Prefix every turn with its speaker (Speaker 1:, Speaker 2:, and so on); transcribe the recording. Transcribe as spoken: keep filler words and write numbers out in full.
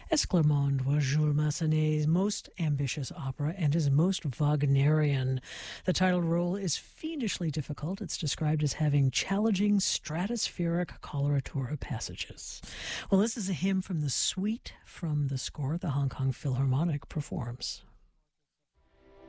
Speaker 1: Esclarmonde was Jules Massenet's most ambitious opera and his most Wagnerian. The title role is fiendishly difficult. It's described as having challenging stratospheric coloratura passages. Well, this is a hymn from the suite from the score the Hong Kong Philharmonic performs.